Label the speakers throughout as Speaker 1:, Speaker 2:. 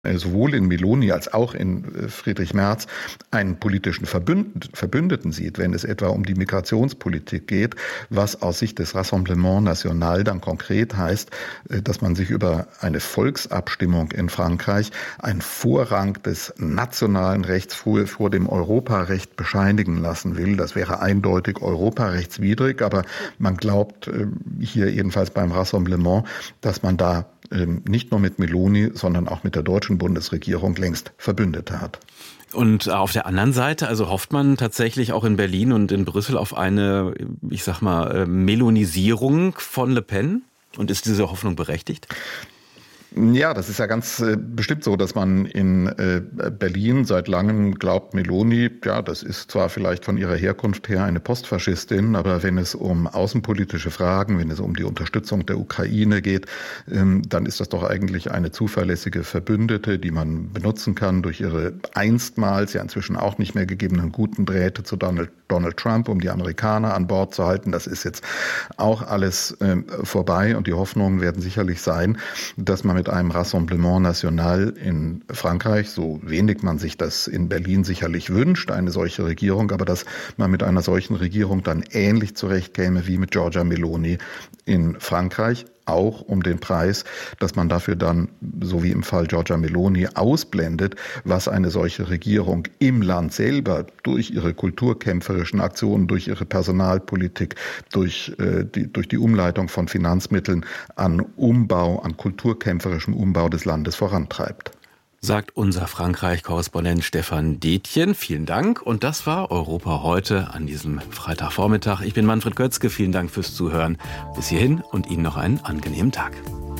Speaker 1: sowohl in Meloni als auch in Friedrich Merz einen politischen Verbündeten sieht, wenn es etwa um die Migrationspolitik geht, was aus Sicht des Rassemblement National dann konkret heißt, dass man sich über eine Volksabstimmung in Frankreich einen Vorrang des nationalen Rechts vor dem Europarecht bescheinigen lassen will. Das wäre eindeutig europarechtswidrig, aber man glaubt hier jedenfalls beim Rassemblement, dass man da nicht nur mit Meloni, sondern auch mit der deutschen Bundesregierung längst Verbündete hat.
Speaker 2: Und auf der anderen Seite, also hofft man tatsächlich auch in Berlin und in Brüssel auf eine, ich sag mal, Melonisierung von Le Pen? Und ist diese Hoffnung berechtigt?
Speaker 1: Ja, das ist ja ganz bestimmt so, dass man in Berlin seit langem glaubt, Meloni, ja, das ist zwar vielleicht von ihrer Herkunft her eine Postfaschistin, aber wenn es um außenpolitische Fragen, wenn es um die Unterstützung der Ukraine geht, dann ist das doch eigentlich eine zuverlässige Verbündete, die man benutzen kann durch ihre einstmals, ja inzwischen auch nicht mehr gegebenen guten Drähte zu Donald Trump, um die Amerikaner an Bord zu halten. Das ist jetzt auch alles vorbei und die Hoffnungen werden sicherlich sein, dass man mit einem Rassemblement National in Frankreich, so wenig man sich das in Berlin sicherlich wünscht, eine solche Regierung, aber dass man mit einer solchen Regierung dann ähnlich zurechtkäme wie mit Giorgia Meloni in Frankreich, auch um den Preis, dass man dafür dann, so wie im Fall Giorgia Meloni, ausblendet, was eine solche Regierung im Land selber durch ihre kulturkämpferischen Aktionen, durch ihre Personalpolitik, durch die Umleitung von Finanzmitteln an Umbau, an kulturkämpferischem Umbau des Landes vorantreibt.
Speaker 2: Sagt unser Frankreich-Korrespondent Stefan Detjen. Vielen Dank. Und das war Europa heute an diesem Freitagvormittag. Ich bin Manfred Götzke. Vielen Dank fürs Zuhören. Bis hierhin und Ihnen noch einen angenehmen Tag.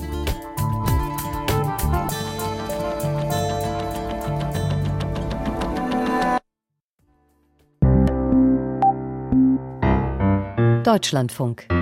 Speaker 3: Deutschlandfunk.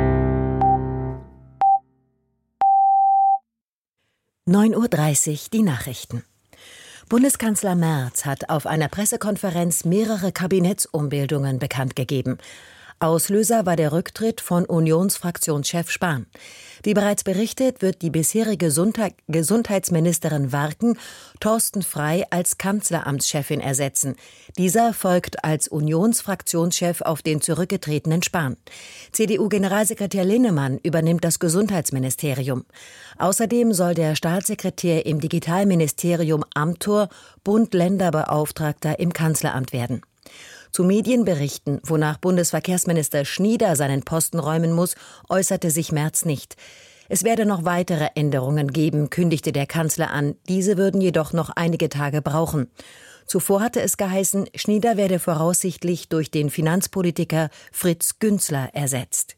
Speaker 3: 9:30 Uhr die Nachrichten. Bundeskanzler Merz hat auf einer Pressekonferenz mehrere Kabinettsumbildungen bekannt gegeben. Auslöser war der Rücktritt von Unionsfraktionschef Spahn. Wie bereits berichtet, wird die bisherige Gesundheitsministerin Warken Thorsten Frey als Kanzleramtschefin ersetzen. Dieser folgt als Unionsfraktionschef auf den zurückgetretenen Spahn. CDU-Generalsekretär Linnemann übernimmt das Gesundheitsministerium. Außerdem soll der Staatssekretär im Digitalministerium Amthor Bund-Länder-Beauftragter im Kanzleramt werden. Zu Medienberichten, wonach Bundesverkehrsminister Schnieder seinen Posten räumen muss, äußerte sich Merz nicht. Es werde noch weitere Änderungen geben, kündigte der Kanzler an. Diese würden jedoch noch einige Tage brauchen. Zuvor hatte es geheißen, Schnieder werde voraussichtlich durch den Finanzpolitiker Fritz Günzler ersetzt.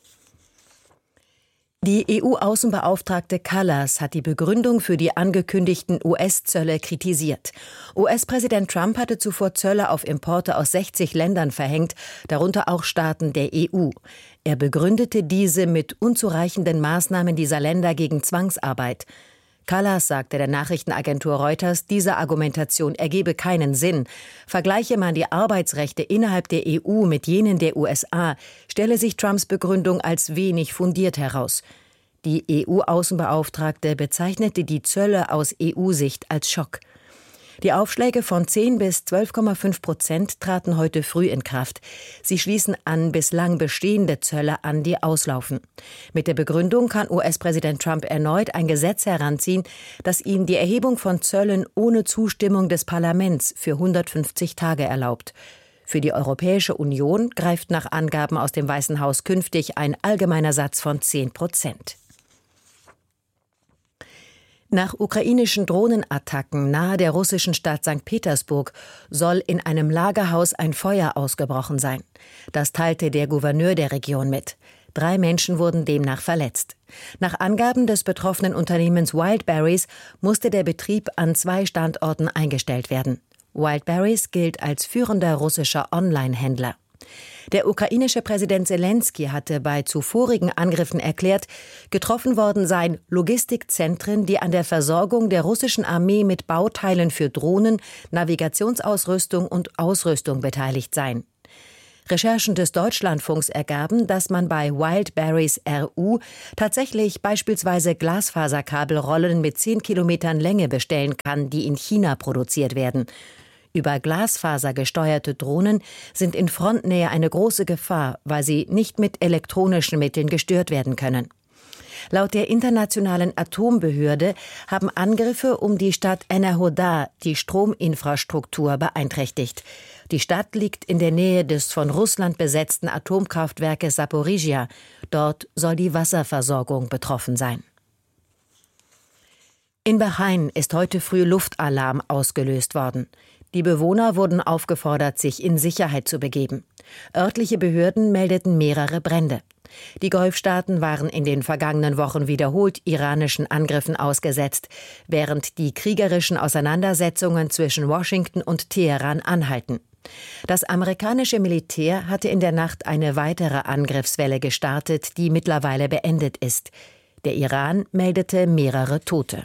Speaker 3: Die EU-Außenbeauftragte Kallas hat die Begründung für die angekündigten US-Zölle kritisiert. US-Präsident Trump hatte zuvor Zölle auf Importe aus 60 Ländern verhängt, darunter auch Staaten der EU. Er begründete diese mit unzureichenden Maßnahmen dieser Länder gegen Zwangsarbeit. Kallas sagte der Nachrichtenagentur Reuters, diese Argumentation ergebe keinen Sinn. Vergleiche man die Arbeitsrechte innerhalb der EU mit jenen der USA, stelle sich Trumps Begründung als wenig fundiert heraus. Die EU-Außenbeauftragte bezeichnete die Zölle aus EU-Sicht als Schock. Die Aufschläge von 10 bis 12,5% traten heute früh in Kraft. Sie schließen an bislang bestehende Zölle an, die auslaufen. Mit der Begründung kann US-Präsident Trump erneut ein Gesetz heranziehen, das ihm die Erhebung von Zöllen ohne Zustimmung des Parlaments für 150 Tage erlaubt. Für die Europäische Union greift nach Angaben aus dem Weißen Haus künftig ein allgemeiner Satz von 10%. Nach ukrainischen Drohnenattacken nahe der russischen Stadt St. Petersburg soll in einem Lagerhaus ein Feuer ausgebrochen sein. Das teilte der Gouverneur der Region mit. 3 Menschen wurden demnach verletzt. Nach Angaben des betroffenen Unternehmens Wildberries musste der Betrieb an 2 Standorten eingestellt werden. Wildberries gilt als führender russischer Online-Händler. Der ukrainische Präsident Selenskyj hatte bei zuvorigen Angriffen erklärt, getroffen worden seien Logistikzentren, die an der Versorgung der russischen Armee mit Bauteilen für Drohnen, Navigationsausrüstung und Ausrüstung beteiligt seien. Recherchen des Deutschlandfunks ergaben, dass man bei Wildberries RU tatsächlich beispielsweise Glasfaserkabelrollen mit 10 Kilometern Länge bestellen kann, die in China produziert werden. Über Glasfaser gesteuerte Drohnen sind in Frontnähe eine große Gefahr, weil sie nicht mit elektronischen Mitteln gestört werden können. Laut der Internationalen Atombehörde haben Angriffe um die Stadt Enerhodar die Strominfrastruktur beeinträchtigt. Die Stadt liegt in der Nähe des von Russland besetzten Atomkraftwerkes Saporizhia. Dort soll die Wasserversorgung betroffen sein. In Bahrain ist heute früh Luftalarm ausgelöst worden. Die Bewohner wurden aufgefordert, sich in Sicherheit zu begeben. Örtliche Behörden meldeten mehrere Brände. Die Golfstaaten waren in den vergangenen Wochen wiederholt iranischen Angriffen ausgesetzt, während die kriegerischen Auseinandersetzungen zwischen Washington und Teheran anhalten. Das amerikanische Militär hatte in der Nacht eine weitere Angriffswelle gestartet, die mittlerweile beendet ist. Der Iran meldete mehrere Tote.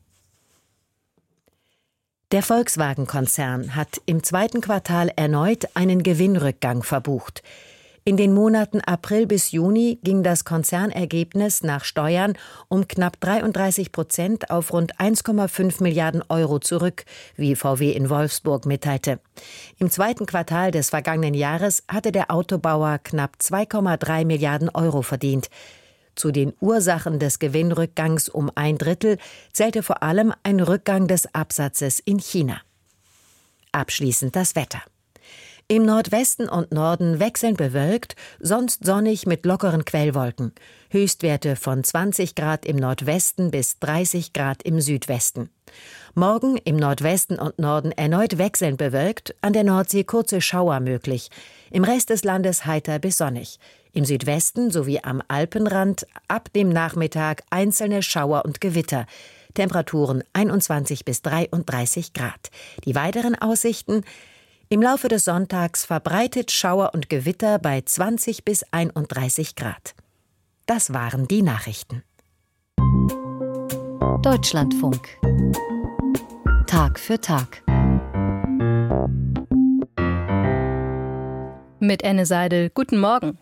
Speaker 3: Der Volkswagen-Konzern hat im zweiten Quartal erneut einen Gewinnrückgang verbucht. In den Monaten April bis Juni ging das Konzernergebnis nach Steuern um knapp 33% auf rund 1,5 Milliarden Euro zurück, wie VW in Wolfsburg mitteilte. Im zweiten Quartal des vergangenen Jahres hatte der Autobauer knapp 2,3 Milliarden Euro verdient. Zu den Ursachen des Gewinnrückgangs um 1/3 zählte vor allem ein Rückgang des Absatzes in China. Abschließend das Wetter. Im Nordwesten und Norden wechselnd bewölkt, sonst sonnig mit lockeren Quellwolken. Höchstwerte von 20 Grad im Nordwesten bis 30 Grad im Südwesten. Morgen im Nordwesten und Norden erneut wechselnd bewölkt, an der Nordsee kurze Schauer möglich. Im Rest des Landes heiter bis sonnig. Im Südwesten sowie am Alpenrand ab dem Nachmittag einzelne Schauer und Gewitter. Temperaturen 21 bis 33 Grad. Die weiteren Aussichten: im Laufe des Sonntags verbreitet Schauer und Gewitter bei 20 bis 31 Grad. Das waren die Nachrichten.
Speaker 4: Deutschlandfunk. Tag für Tag.
Speaker 5: Mit Enne Seidel. Guten Morgen.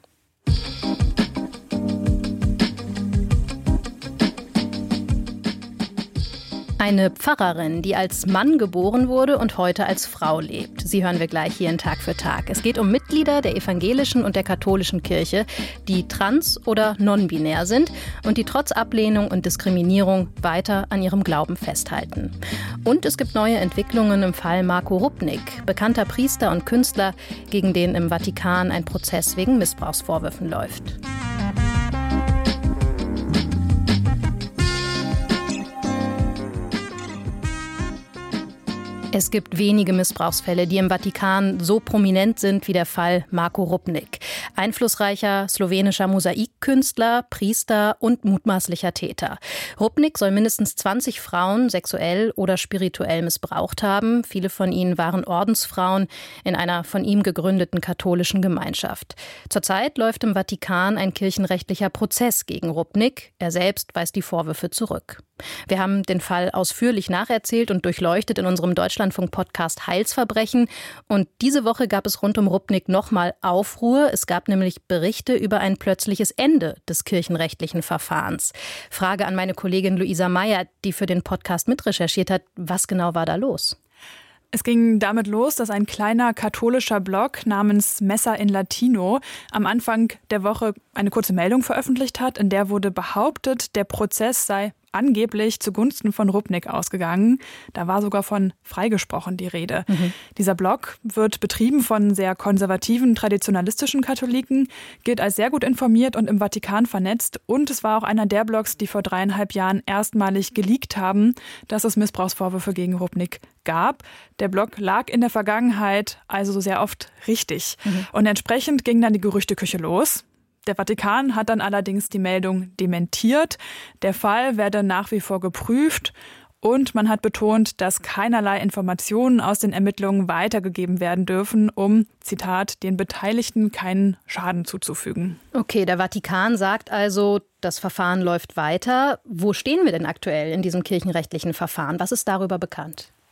Speaker 5: Eine Pfarrerin, die als Mann geboren wurde und heute als Frau lebt. Sie hören wir gleich hier in Tag für Tag. Es geht um Mitglieder der evangelischen und der katholischen Kirche, die trans- oder non-binär sind und die trotz Ablehnung und Diskriminierung weiter an ihrem Glauben festhalten. Und es gibt neue Entwicklungen im Fall Marco Rupnik, bekannter Priester und Künstler, gegen den im Vatikan ein Prozess wegen Missbrauchsvorwürfen läuft. Es gibt wenige Missbrauchsfälle, die im Vatikan so prominent sind wie der Fall Marco Rupnik. Einflussreicher slowenischer Mosaikkünstler, Priester und mutmaßlicher Täter. Rupnik soll mindestens 20 Frauen sexuell oder spirituell missbraucht haben. Viele von ihnen waren Ordensfrauen in einer von ihm gegründeten katholischen Gemeinschaft. Zurzeit läuft im Vatikan ein kirchenrechtlicher Prozess gegen Rupnik. Er selbst weist die Vorwürfe zurück. Wir haben den Fall ausführlich nacherzählt und durchleuchtet in unserem Deutschlandfunk-Podcast Heilsverbrechen. Und diese Woche gab es rund um Rupnik nochmal Aufruhr. Es gab nämlich Berichte über ein plötzliches Ende des kirchenrechtlichen Verfahrens. Frage an meine Kollegin Luisa Meyer, die für den Podcast mitrecherchiert hat. Was genau war da los?
Speaker 6: Es ging damit los, dass ein kleiner katholischer Blog namens Messa in Latino am Anfang der Woche eine kurze Meldung veröffentlicht hat, in der wurde behauptet, der Prozess sei angeblich zugunsten von Rupnik ausgegangen. Da war sogar von freigesprochen die Rede. Dieser Blog wird betrieben von sehr konservativen, traditionalistischen Katholiken, gilt als sehr gut informiert und im Vatikan vernetzt. Und es war auch einer der Blogs, die vor 3,5 Jahren erstmalig geleakt haben, dass es Missbrauchsvorwürfe gegen Rupnik gab. Der Blog lag in der Vergangenheit also sehr oft richtig. Und entsprechend ging dann die Gerüchteküche los. Der Vatikan hat dann allerdings die Meldung dementiert. Der Fall werde nach wie vor geprüft und man hat betont, dass keinerlei Informationen aus den Ermittlungen weitergegeben werden dürfen, um, Zitat, den Beteiligten keinen Schaden zuzufügen.
Speaker 5: Okay, der Vatikan sagt also, das Verfahren läuft weiter. Wo stehen wir denn aktuell in diesem kirchenrechtlichen Verfahren? Was ist darüber bekannt?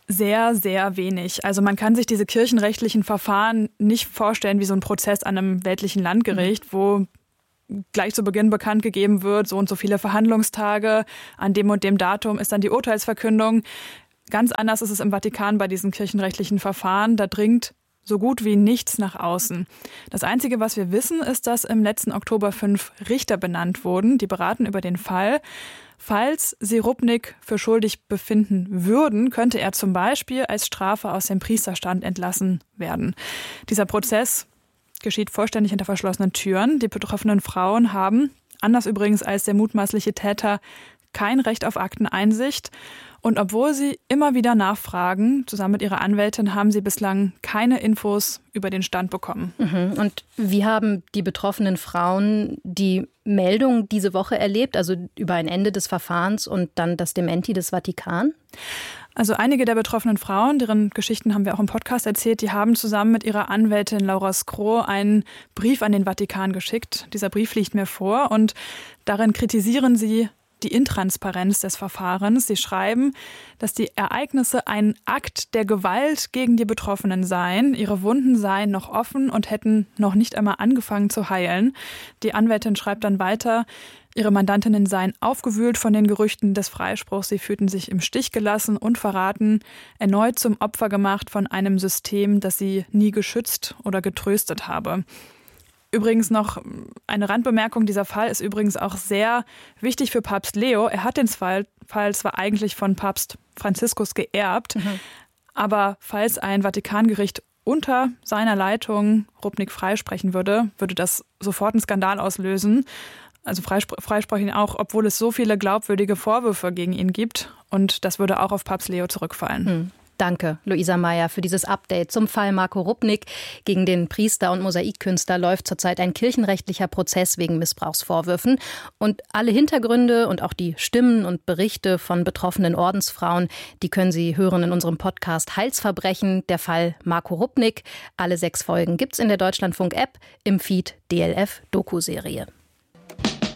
Speaker 6: Sehr, sehr wenig. Also man kann sich diese kirchenrechtlichen Verfahren nicht vorstellen wie so ein Prozess an einem weltlichen Landgericht, wo gleich zu Beginn bekannt gegeben wird, so und so viele Verhandlungstage, an dem und dem Datum ist dann die Urteilsverkündung. Ganz anders ist es im Vatikan bei diesen kirchenrechtlichen Verfahren. Da dringt so gut wie nichts nach außen. Das Einzige, was wir wissen, ist, dass im letzten Oktober 5 Richter benannt wurden, die beraten über den Fall. Falls sie Rupnik für schuldig befinden würden, könnte er zum Beispiel als Strafe aus dem Priesterstand entlassen werden. Dieser Prozess geschieht vollständig hinter verschlossenen Türen. Die betroffenen Frauen haben, anders übrigens als der mutmaßliche Täter, kein Recht auf Akteneinsicht. Und obwohl sie immer wieder nachfragen, zusammen mit ihrer Anwältin, haben sie bislang keine Infos über den Stand bekommen.
Speaker 5: Und wie haben die betroffenen Frauen die Meldung diese Woche erlebt, also über ein Ende des Verfahrens und dann das Dementi des Vatikan?
Speaker 6: Also einige der betroffenen Frauen, deren Geschichten haben wir auch im Podcast erzählt, die haben zusammen mit ihrer Anwältin Laura Scro einen Brief an den Vatikan geschickt. Dieser Brief liegt mir vor und darin kritisieren sie die Intransparenz des Verfahrens. Sie schreiben, dass die Ereignisse ein Akt der Gewalt gegen die Betroffenen seien. Ihre Wunden seien noch offen und hätten noch nicht einmal angefangen zu heilen. Die Anwältin schreibt dann weiter, ihre Mandantinnen seien aufgewühlt von den Gerüchten des Freispruchs. Sie fühlten sich im Stich gelassen und verraten, erneut zum Opfer gemacht von einem System, das sie nie geschützt oder getröstet habe. Übrigens noch eine Randbemerkung, dieser Fall ist übrigens auch sehr wichtig für Papst Leo. Er hat den Fall zwar eigentlich von Papst Franziskus geerbt, aber falls ein Vatikangericht unter seiner Leitung Rupnik freisprechen würde, würde das sofort einen Skandal auslösen. Also freisprechen auch, obwohl es so viele glaubwürdige Vorwürfe gegen ihn gibt. Und das würde auch auf Papst Leo zurückfallen.
Speaker 5: Danke, Luisa Meyer, für dieses Update zum Fall Marco Rupnik. Gegen den Priester und Mosaikkünstler läuft zurzeit ein kirchenrechtlicher Prozess wegen Missbrauchsvorwürfen. Und alle Hintergründe und auch die Stimmen und Berichte von betroffenen Ordensfrauen, die können Sie hören in unserem Podcast Heilsverbrechen, der Fall Marco Rupnik. Alle 6 Folgen gibt's in der Deutschlandfunk-App im Feed DLF Doku-Serie.